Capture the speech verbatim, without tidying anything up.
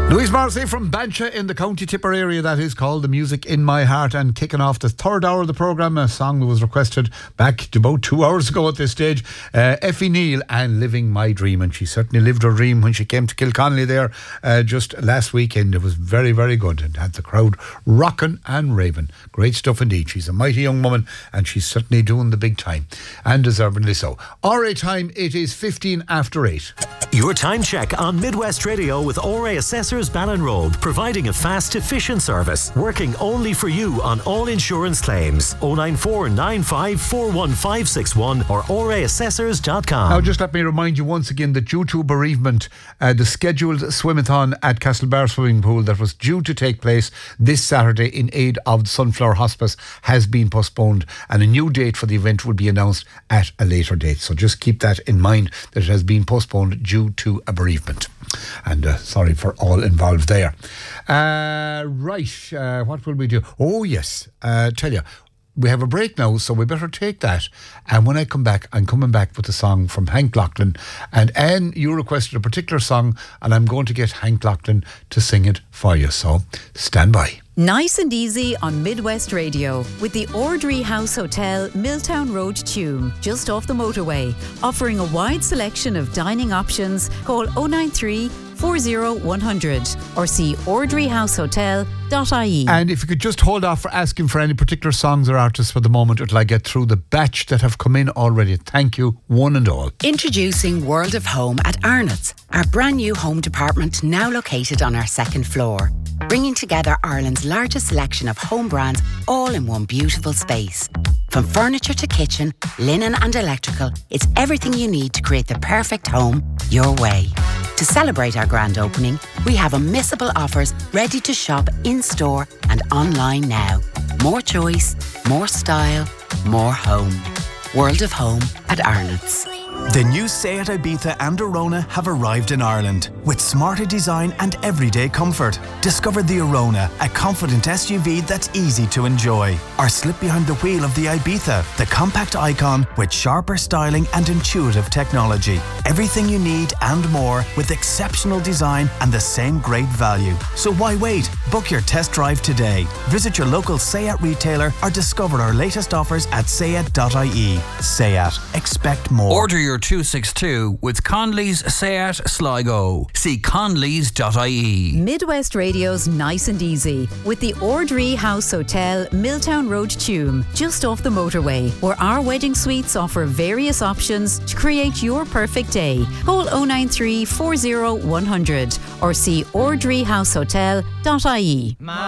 Louise Morrissey from Bancha in the County Tipper area, that is, called The Music in My Heart, and kicking off the third hour of the programme, a song that was requested back about two hours ago at this stage, uh, Effie Neal and Living My Dream. And she certainly lived her dream when she came to Kilconnelly there uh, just last weekend. It was very, very good and had the crowd rocking and raving. Great stuff indeed. She's a mighty young woman and she's certainly doing the big time, and deservedly so. R A time, it is fifteen after eight. Your time check on Midwest Radio with O R A Assessors Ballinrobe, providing a fast, efficient service, working only for you on all insurance claims. oh nine four nine five four one five six one or o r a assessors dot com. Now, just let me remind you once again that due to bereavement, uh, the scheduled swimathon at Castlebar Swimming Pool that was due to take place this Saturday in aid of the Sunflower Hospice has been postponed, and a new date for the event will be announced at a later date. So just keep that in mind, that it has been postponed due to a bereavement. And uh, sorry for all involved there. Uh, right, uh, what will we do? Oh yes, uh, tell you, we have a break now, so we better take that. And when I come back, I'm coming back with a song from Hank Lachlan. And Anne, you requested a particular song, and I'm going to get Hank Lachlan to sing it for you. So stand by. Nice and easy on Midwest Radio with the Ordry House Hotel, Milltown Road, Tuam, just off the motorway, offering a wide selection of dining options. Call oh nine three, four oh one hundred or see ordry house hotel dot I E. And if you could just hold off for asking for any particular songs or artists for the moment until I get through the batch that have come in already. Thank you, one and all. Introducing World of Home at Arnott's, our brand new home department now located on our second floor, bringing together Ireland's largest selection of home brands all in one beautiful space. From furniture to kitchen, linen and electrical, it's everything you need to create the perfect home your way. To celebrate our grand opening, we have unmissable offers ready to shop in-store and online now. More choice, more style, more home. World of Home at Arnott's. The new Seat Ibiza and Arona have arrived in Ireland with smarter design and everyday comfort. Discover the Arona, a confident S U V that's easy to enjoy. Or slip behind the wheel of the Ibiza, the compact icon with sharper styling and intuitive technology. Everything you need and more with exceptional design and the same great value. So why wait? Book your test drive today. Visit your local Seat retailer or discover our latest offers at sayat dot I E. Seat. Expect more. Order your two sixty-two with Conley's Seat Sligo. See conleys dot I E. Midwest Radio's Nice and Easy with the Ordry House Hotel, Milltown Road, Tuam, just off the motorway, where our wedding suites offer various options to create your perfect day. Call oh nine three, four oh one hundred or see ordry house hotel dot I E.